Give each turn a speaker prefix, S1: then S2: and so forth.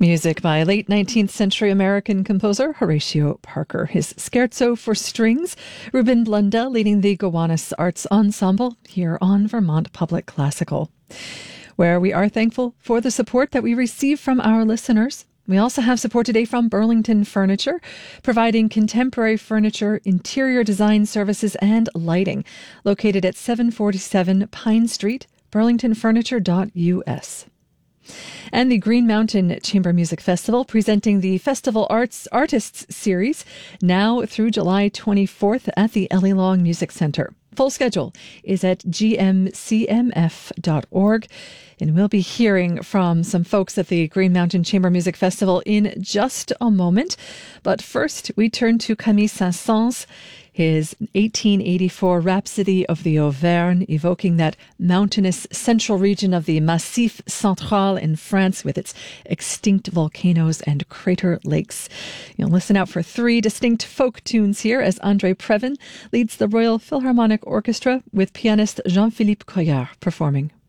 S1: Music by late 19th century American composer Horatio Parker. His Scherzo for Strings, Ruben Blundell leading the Gowanus Arts Ensemble here on Vermont Public Classical, where we are thankful for the support that we receive from our listeners. We also have support today from Burlington Furniture, providing contemporary furniture, interior design services, and lighting. Located at 747 Pine Street, burlingtonfurniture.us. And the Green Mountain Chamber Music Festival, presenting the Festival Artists Series now through July 24th at the Ellie Long Music Center. Full schedule is at gmcmf.org. And we'll be hearing from some folks at the Green Mountain Chamber Music Festival in just a moment. But first, we turn to Camille Saint-Saëns, his 1884 Rhapsody of the Auvergne, evoking that mountainous central region of the Massif Central in France with its extinct volcanoes and crater lakes. You'll listen out for three distinct folk tunes here as André Previn leads the Royal Philharmonic Orchestra with pianist Jean-Philippe Couillard performing.